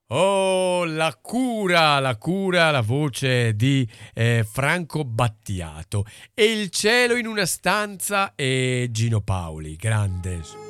Oh, la cura, la voce di Franco Battiato. E il cielo in una stanza e Gino Paoli, grande.